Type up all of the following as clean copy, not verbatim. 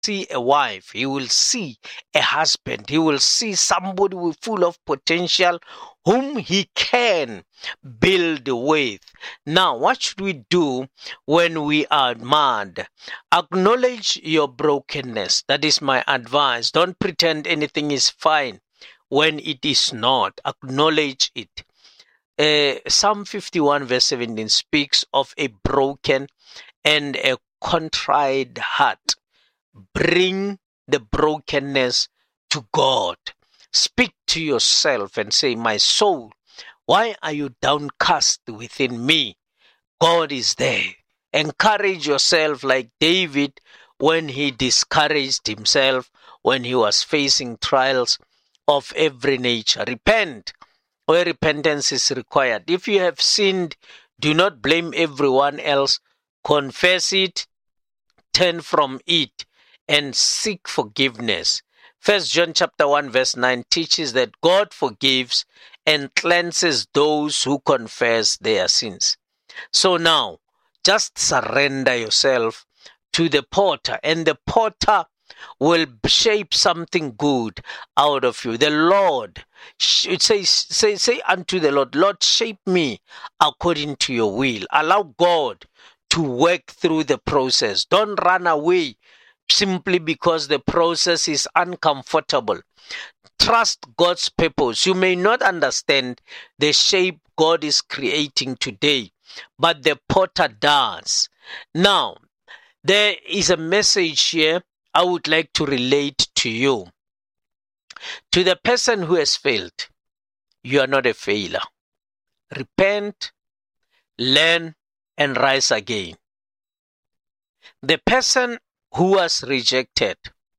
see a wife, he will see a husband, he will see somebody full of potential whom he can build with. Now, what should we do when we are mad? Acknowledge your brokenness. That is my advice. Don't pretend anything is fine when it is not. Acknowledge it. Psalm 51 verse 17 speaks of a broken and a contrite heart. Bring the brokenness to God. Speak to yourself and say, my soul, why are you downcast within me? God is there. Encourage yourself like David when he discouraged himself when he was facing trials of every nature. Repent where repentance is required. If you have sinned, do not blame everyone else. Confess it, turn from it, and seek forgiveness. 1 John chapter 1 verse 9 teaches that God forgives and cleanses those who confess their sins. So now, just surrender yourself to the potter, and the potter will shape something good out of you. The Lord, say unto the Lord, Lord, shape me according to your will. Allow God to work through the process. Don't run away simply because the process is uncomfortable. Trust God's purpose. You may not understand the shape God is creating today, but the potter does. Now, there is a message here I would like to relate to you. To the person who has failed, you are not a failure. Repent, learn, and rise again. The person who was rejected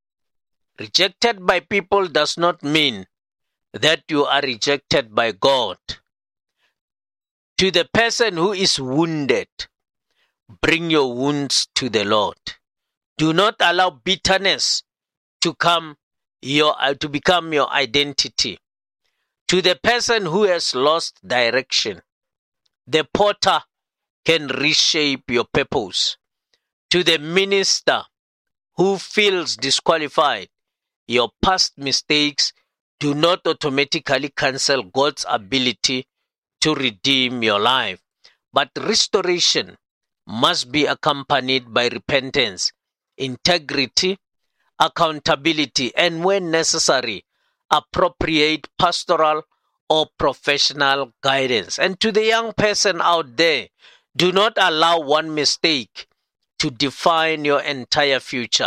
by people does not mean that you are rejected by God. To the person who is wounded, bring your wounds to the Lord. Do not allow bitterness to become your identity. To the person who has lost direction, the potter can reshape your purpose. To the minister who feels disqualified, your past mistakes do not automatically cancel God's ability to redeem your life. But restoration must be accompanied by repentance, integrity, accountability, and when necessary, appropriate pastoral or professional guidance. And to the young person out there, do not allow one mistake to define your entire future.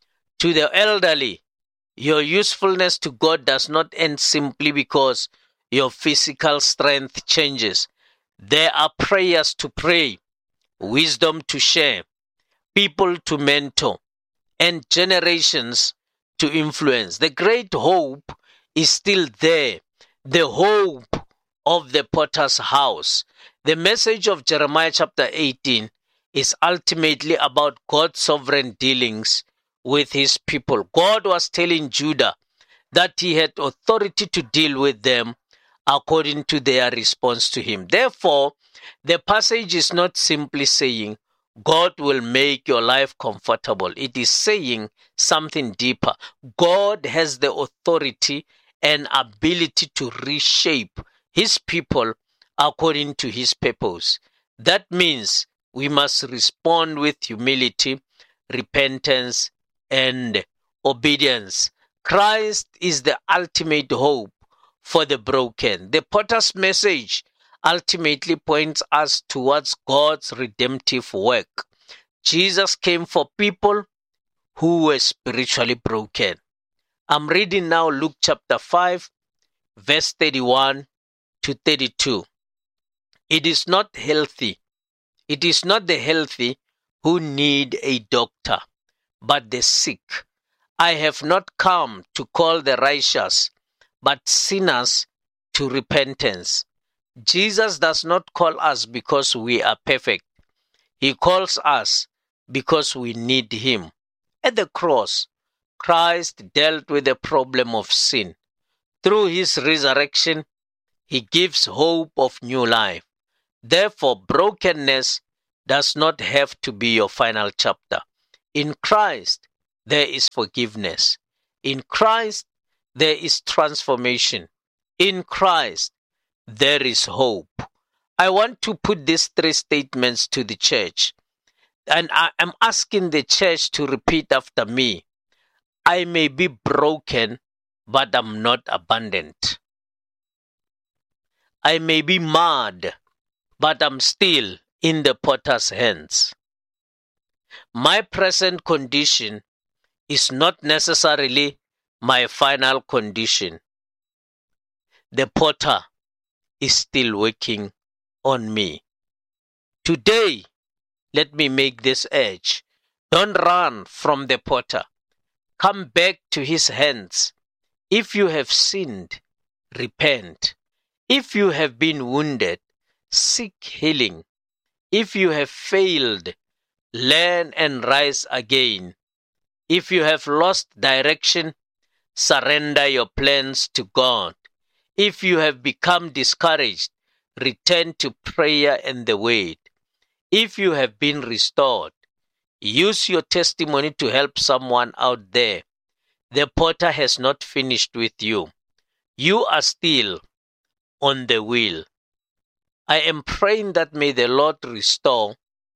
To the elderly, your usefulness to God does not end simply because your physical strength changes. There are prayers to pray, wisdom to share, people to mentor, and generations to influence. The great hope is still there, the hope of the potter's house. The message of Jeremiah chapter 18 is ultimately about God's sovereign dealings with his people. God was telling Judah that he had authority to deal with them according to their response to him. Therefore, the passage is not simply saying God will make your life comfortable. It is saying something deeper. God has the authority and ability to reshape his people according to his purpose. That means we must respond with humility, repentance, and obedience. Christ is the ultimate hope for the broken. The potter's message ultimately points us towards God's redemptive work. Jesus came for people who were spiritually broken. I'm reading now Luke chapter 5, verse 31 to 32. It is not the healthy who need a doctor, but the sick. I have not come to call the righteous, but sinners to repentance. Jesus does not call us because we are perfect. He calls us because we need him. At the cross, Christ dealt with the problem of sin. Through his resurrection, he gives hope of new life. Therefore, brokenness does not have to be your final chapter. In Christ, there is forgiveness. In Christ, there is transformation. In Christ, there is hope. I want to put these three statements to the church. And I am asking the church to repeat after me. I may be broken, but I'm not abandoned. I may be mad, but I'm still in the potter's hands. My present condition is not necessarily my final condition. The potter is still working on me. Today, let me make this urge. Don't run from the potter. Come back to his hands. If you have sinned, repent. If you have been wounded, seek healing. If you have failed, learn and rise again. If you have lost direction, surrender your plans to God. If you have become discouraged, return to prayer and the word. If you have been restored, use your testimony to help someone out there. The potter has not finished with you. You are still on the wheel. I am praying that may the Lord restore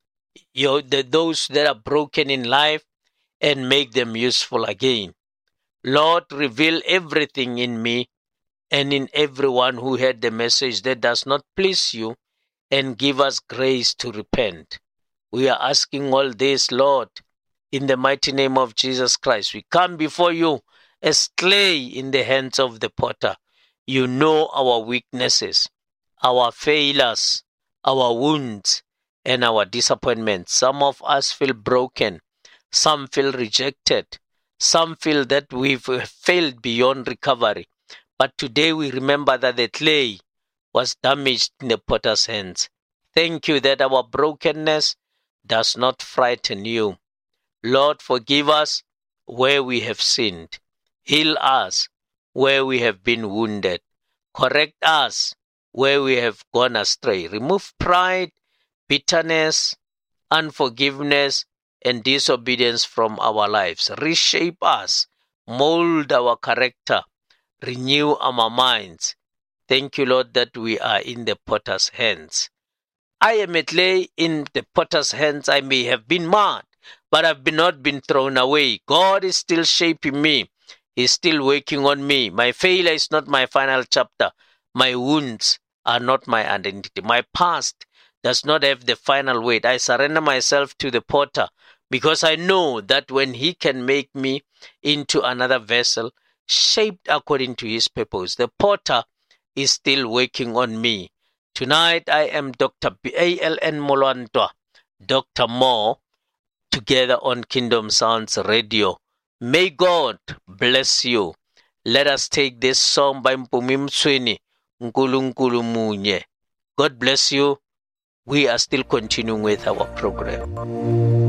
those that are broken in life and make them useful again. Lord, reveal everything in me and in everyone who heard the message that does not please you, and give us grace to repent. We are asking all this, Lord, in the mighty name of Jesus Christ. We come before you as clay in the hands of the potter. You know our weaknesses, our failures, our wounds, and our disappointments. Some of us feel broken. Some feel rejected. Some feel that we've failed beyond recovery. But today we remember that the clay was damaged in the potter's hands. Thank you that our brokenness does not frighten you. Lord, forgive us where we have sinned. Heal us where we have been wounded. Correct us where we have gone astray. Remove pride, bitterness, unforgiveness, and disobedience from our lives. Reshape us, mold our character, renew our minds. Thank you, Lord, that we are in the potter's hands. I am a clay in the potter's hands. I may have been mad, but I've not been thrown away. God is still shaping me. He's still working on me. My failure is not my final chapter. My wounds are not my identity. My past does not have the final word. I surrender myself to the potter because I know that when he can make me into another vessel, shaped according to his purpose, the potter is still working on me. Tonight I am Dr. A.L.N. Molwantwa, Dr. Mo, together on Kingdom Sounds Radio. May God bless you. Let us take this song by Mpumi Mtsweni, Nkulunkulu Munye. God bless you. We are still continuing with our program.